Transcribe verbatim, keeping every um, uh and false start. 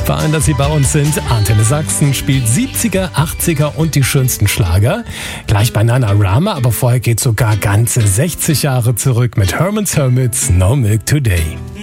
Fein, dass Sie bei uns sind. Antenne Sachsen spielt siebziger, achtziger und die schönsten Schlager. Gleich bei NaNoWriMo, aber vorher geht sogar ganze sechzig Jahre zurück mit Herman's Hermits No Milk Today.